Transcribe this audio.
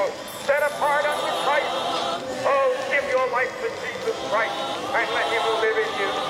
people set apart unto Christ. Oh, give your life to Jesus Christ and let him live in you.